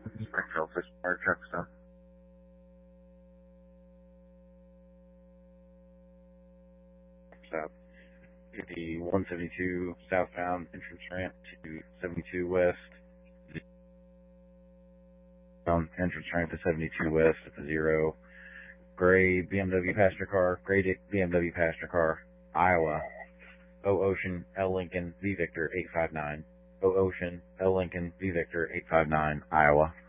Springfield Fish Fire Truck Stop. Stop. The 172 southbound entrance ramp to 72 west. Entrance ramp to 72 west at the 0. Gray BMW passenger car, Iowa. O Ocean, L Lincoln, V Victor 859. O Ocean, L Lincoln, V Victor 859, Iowa.